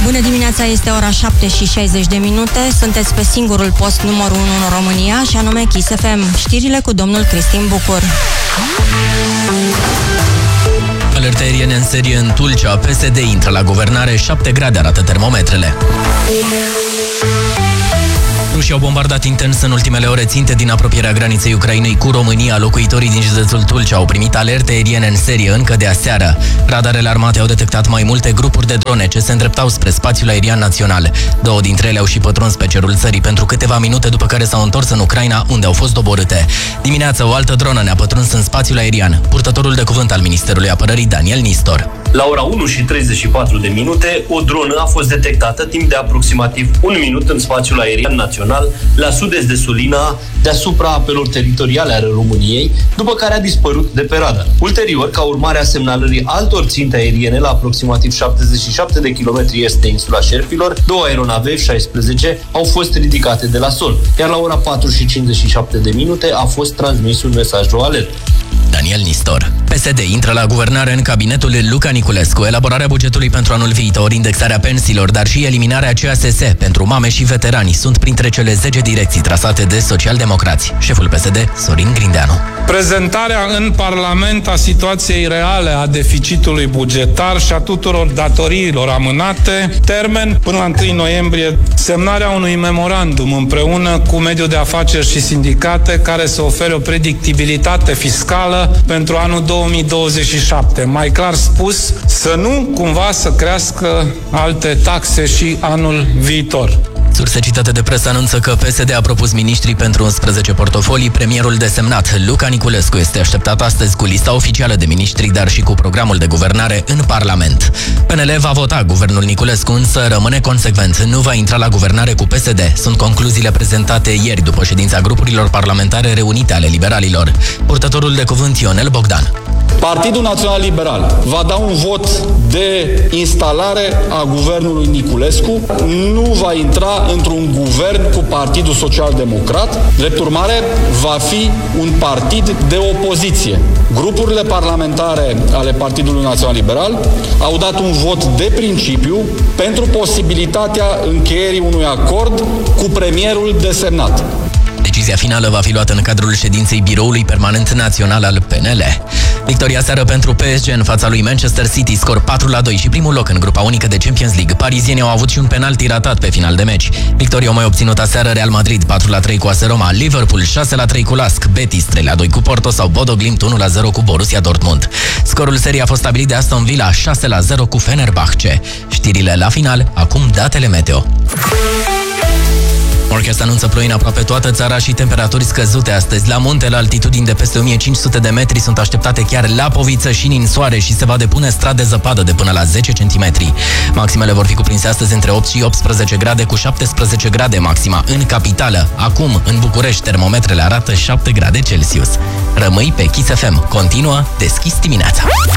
Bună dimineața, este ora 7:60. Sunteți pe singurul post numărul 1 în România, și anume Kiss FM. Știrile cu domnul Cristin Bucur. Alerte aeriene în serie în Tulcea. PSD intră la guvernare, 7 grade arată termometrele. Rușii au bombardat intens în ultimele ore ținte din apropierea graniței Ucrainei cu România. Locuitorii din județul Tulcea au primit alerte aeriene în serie încă de aseară. Radarele armatei au detectat mai multe grupuri de drone ce se îndreptau spre spațiul aerian național. 2 dintre ele au și pătruns pe cerul țării pentru câteva minute, după care s-au întors în Ucraina, unde au fost doborâte. Dimineața, o altă dronă ne-a pătruns în spațiul aerian. Purtătorul de cuvânt al Ministerului Apărării, Daniel Nistor. La ora 1:34, o dronă a fost detectată timp de aproximativ 1 minut în spațiul aerian național, la sud-est de Sulina, deasupra apelor teritoriale ale României, după care a dispărut de pe radar. Ulterior, ca urmare a semnalării altor ținte aeriene la aproximativ 77 de kilometri est de insula Șerpilor, 2 aeronave F-16 au fost ridicate de la sol, iar la ora 4:57 a fost transmis un mesaj de alertă. Daniel Nistor. PSD intră la guvernare în cabinetul lui Luca Niculescu. Elaborarea bugetului pentru anul viitor, indexarea pensiilor, dar și eliminarea CASS pentru mame și veterani sunt printre cele 10 direcții trasate de socialdemocrați. Șeful PSD, Sorin Grindeanu. Prezentarea în Parlament a situației reale a deficitului bugetar și a tuturor datoriilor amânate. Termen până la 1 noiembrie. Semnarea unui memorandum împreună cu mediul de afaceri și sindicate care să ofere o predictibilitate fiscală pentru anul 2027. Mai clar spus, să nu cumva să crească alte taxe și anul viitor. Surse citate de presă anunță că PSD a propus miniștri pentru 11 portofolii. Premierul desemnat, Luca Niculescu, este așteptat astăzi cu lista oficială de miniștri, dar și cu programul de guvernare în Parlament. PNL va vota guvernul Niculescu, însă rămâne consecvent. Nu va intra la guvernare cu PSD. Sunt concluziile prezentate ieri după ședința grupurilor parlamentare reunite ale liberalilor. Purtătorul de cuvânt Ionel Bogdan. Partidul Național Liberal va da un vot de instalare a guvernului Niculescu, nu va intra într-un guvern cu Partidul Social Democrat. Drept urmare, va fi un partid de opoziție. Grupurile parlamentare ale Partidului Național Liberal au dat un vot de principiu pentru posibilitatea încheierii unui acord cu premierul desemnat. Decizia finală va fi luată în cadrul ședinței Biroului Permanent Național al PNL. Victoria seară pentru PSG în fața lui Manchester City, scor 4-2 și primul loc în grupa unică de Champions League. Parizienii au avut și un penalti ratat pe final de meci. Victoria au mai obținut aseară Real Madrid 4-3 cu AS Roma, Liverpool 6-3 cu Lask, Betis 3-2 cu Porto sau Bodo Glimt 1-0 cu Borussia Dortmund. Scorul serii a fost stabilit de Aston Villa 6-0 cu Fenerbahce. Știrile la final, acum datele meteo. Forecast anunță ploi în aproape toată țara și temperaturi scăzute astăzi. La munte, la altitudini de peste 1500 de metri, sunt așteptate chiar Lapoviță și Ninsoare și se va depune strat de zăpadă de până la 10 cm. Maximele vor fi cuprinse astăzi între 8 și 18 grade, cu 17 grade maxima în capitală. Acum, în București, termometrele arată 7 grade Celsius. Rămâi pe Kiss FM. Continuă Deschis dimineața.